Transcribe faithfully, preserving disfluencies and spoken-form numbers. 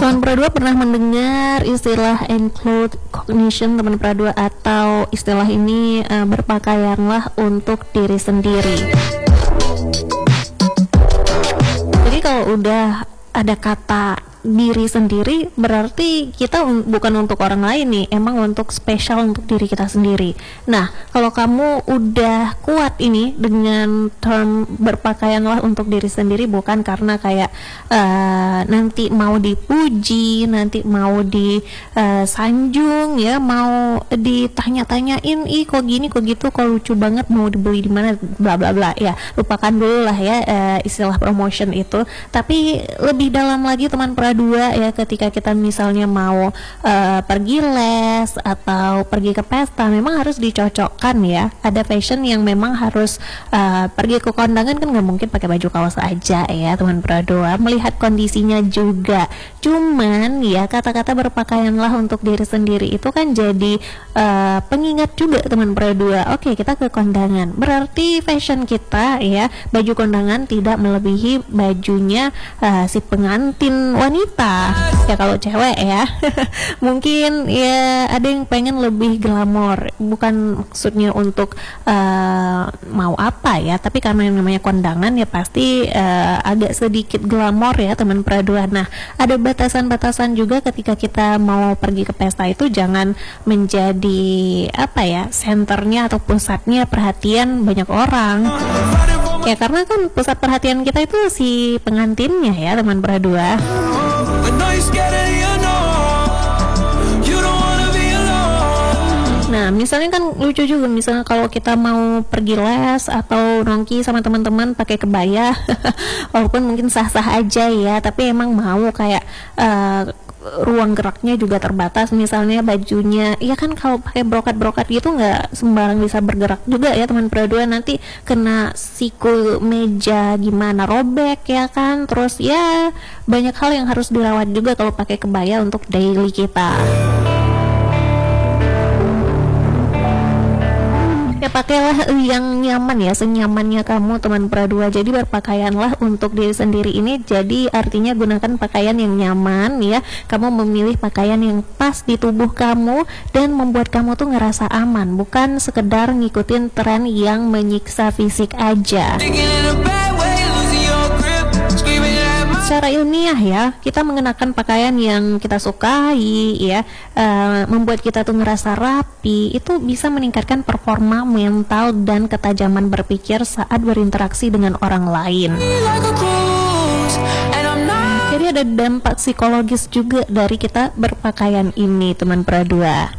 Teman Pradua pernah mendengar istilah enclothed cognition, teman Pradua, atau istilah ini uh, berpakaianlah untuk diri sendiri. Jadi kalau udah ada kata diri sendiri, berarti kita un- bukan untuk orang lain nih, emang untuk spesial untuk diri kita sendiri. Nah, kalau kamu udah kuat ini dengan term berpakaianlah untuk diri sendiri, bukan karena kayak uh, nanti mau dipuji, nanti mau disanjung, uh, ya, mau ditanya-tanyain, ih kok gini, kok gitu, kok lucu banget, mau dibeli di mana, bla bla bla. Ya, lupakan dulu lah ya uh, istilah promotion itu. Tapi lebih dalam lagi teman Pradua ya, ketika kita misalnya mau uh, pergi les atau pergi ke pesta, memang harus dicocokkan ya. Ada fashion yang memang harus uh, pergi ke kondangan, kan nggak mungkin pakai baju kaos aja ya teman Pradua, melihat kondisinya juga. Cuman ya, kata-kata berpakaianlah untuk diri sendiri itu kan jadi uh, pengingat juga teman Pradua. Oke, kita ke kondangan, berarti fashion kita ya, baju kondangan tidak melebihi bajunya uh, si pengantin wanita. Ya kalau cewek ya mungkin ya ada yang pengen lebih glamor, bukan maksudnya untuk uh, mau apa ya, tapi karena yang namanya kondangan ya pasti uh, agak sedikit glamor ya teman Pradua. Nah, ada batasan-batasan juga ketika kita mau pergi ke pesta itu, jangan menjadi apa ya, senternya atau pusatnya perhatian banyak orang ya, karena kan pusat perhatian kita itu si pengantinnya ya teman Pradua. Nah, misalnya kan lucu juga, misalnya kalau kita mau pergi les atau nongki sama teman-teman pakai kebaya walaupun mungkin sah-sah aja ya, tapi emang mau kayak uh, ruang geraknya juga terbatas, misalnya bajunya ya kan, kalau pakai brokat-brokat gitu nggak sembarang bisa bergerak juga ya teman Pradua, nanti kena siku meja gimana, robek ya kan. Terus ya banyak hal yang harus dirawat juga kalau pakai kebaya untuk daily kita. Ya pakailah yang nyaman ya, senyamannya kamu teman Pradua. Jadi berpakaianlah untuk diri sendiri ini jadi artinya gunakan pakaian yang nyaman ya. Kamu memilih pakaian yang pas di tubuh kamu dan membuat kamu tuh ngerasa aman, bukan sekedar ngikutin tren yang menyiksa fisik aja. Secara ilmiah ya, kita mengenakan pakaian yang kita sukai ya, uh, membuat kita tuh ngerasa rapi, itu bisa meningkatkan performa mental dan ketajaman berpikir saat berinteraksi dengan orang lain. Jadi ada dampak psikologis juga dari kita berpakaian ini teman Pradua.